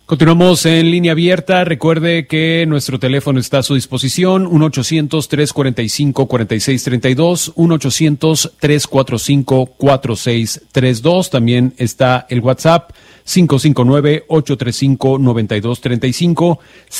Continuamos en línea abierta. Recuerde que nuestro teléfono está a su disposición, 1-800-345-4632, 1-800-345-4632. También está el WhatsApp, 559-835-9235,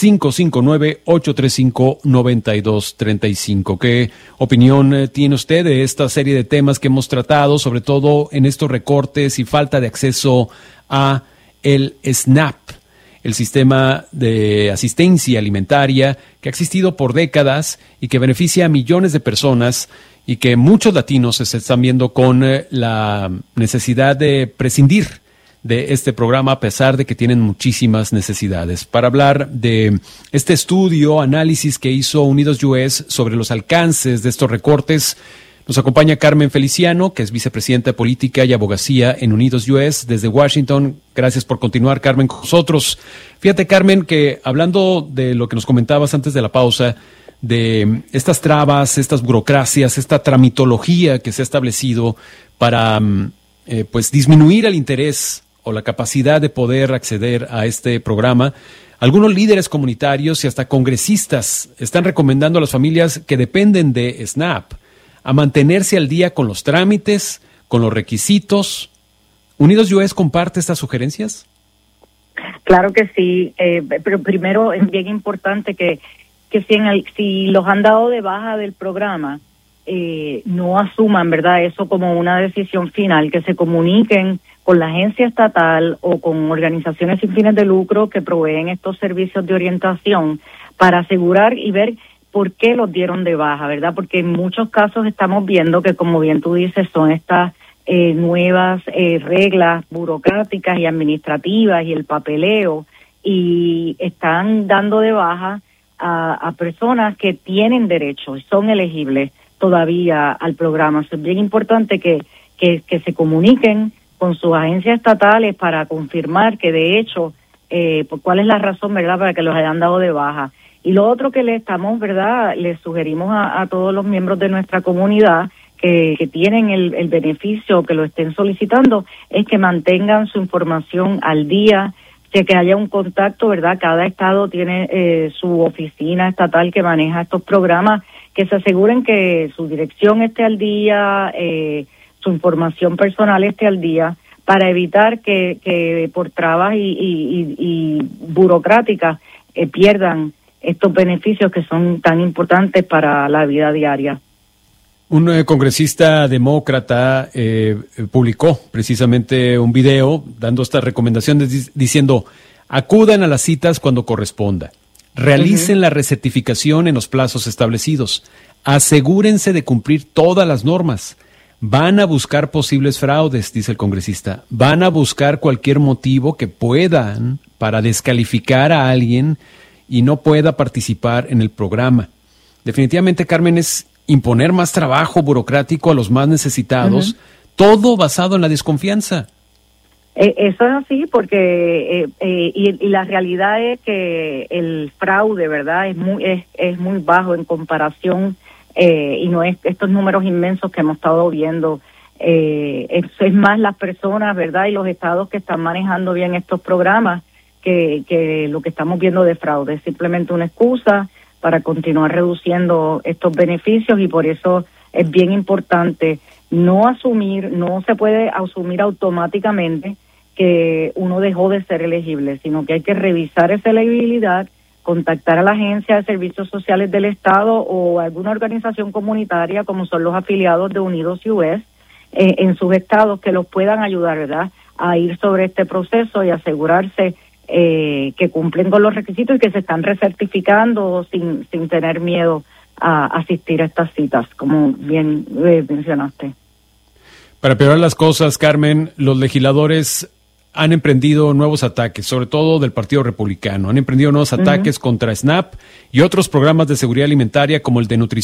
559-835-9235. ¿Qué opinión tiene usted de esta serie de temas que hemos tratado, sobre todo en estos recortes y falta de acceso a el SNAP? El sistema de asistencia alimentaria que ha existido por décadas y que beneficia a millones de personas y que muchos latinos se están viendo con la necesidad de prescindir de este programa a pesar de que tienen muchísimas necesidades. Para hablar de este estudio, análisis que hizo Unidos US sobre los alcances de estos recortes, nos acompaña Carmen Feliciano, que es vicepresidenta de Política y Abogacía en Unidos US desde Washington. Gracias por continuar, Carmen, con nosotros. Fíjate, Carmen, que hablando de lo que nos comentabas antes de la pausa, de estas trabas, estas burocracias, esta tramitología que se ha establecido para pues disminuir el interés o la capacidad de poder acceder a este programa, algunos líderes comunitarios y hasta congresistas están recomendando a las familias que dependen de SNAP a mantenerse al día con los trámites, con los requisitos. ¿Unidos US comparte estas sugerencias? Claro que sí, pero primero es bien importante que si los han dado de baja del programa, no asuman, ¿verdad?, eso como una decisión final, que se comuniquen con la agencia estatal o con organizaciones sin fines de lucro que proveen estos servicios de orientación para asegurar y ver por qué los dieron de baja, ¿verdad? Porque en muchos casos estamos viendo que, como bien tú dices, son estas nuevas reglas burocráticas y administrativas y el papeleo, y están dando de baja a personas que tienen derecho y son elegibles todavía al programa. Es bien importante que se comuniquen con sus agencias estatales para confirmar que, de hecho, cuál es la razón, ¿verdad?, para que los hayan dado de baja. Y lo otro que le sugerimos a todos los miembros de nuestra comunidad que tienen el beneficio, que lo estén solicitando, es que mantengan su información al día, que haya un contacto, ¿verdad? Cada estado tiene su oficina estatal que maneja estos programas, que se aseguren que su dirección esté al día, su información personal esté al día, para evitar que por trabas y burocráticas pierdan estos beneficios que son tan importantes para la vida diaria. Un congresista demócrata publicó precisamente un video dando estas recomendaciones diciendo: acudan a las citas cuando corresponda, realicen la recertificación en los plazos establecidos, asegúrense de cumplir todas las normas, van a buscar posibles fraudes, dice el congresista, van a buscar cualquier motivo que puedan para descalificar a alguien y no pueda participar en el programa. Definitivamente, Carmen, es imponer más trabajo burocrático a los más necesitados, todo basado en la desconfianza. Eso es así, porque y la realidad es que el fraude, ¿verdad?, es muy bajo en comparación, y no es estos números inmensos que hemos estado viendo. Es más las personas, ¿verdad?, y los estados que están manejando bien estos programas que lo que estamos viendo de fraude. Es simplemente una excusa para continuar reduciendo estos beneficios, y por eso es bien importante no se puede asumir automáticamente que uno dejó de ser elegible, sino que hay que revisar esa elegibilidad, contactar a la Agencia de Servicios Sociales del Estado o alguna organización comunitaria como son los afiliados de Unidos US en sus estados, que los puedan ayudar, ¿verdad?, a ir sobre este proceso y asegurarse que cumplen con los requisitos y que se están recertificando sin tener miedo a asistir a estas citas, como bien mencionaste. Para empeorar las cosas, Carmen, los legisladores han emprendido nuevos ataques, sobre todo del Partido Republicano. Han emprendido nuevos ataques contra SNAP y otros programas de seguridad alimentaria como el de nutrición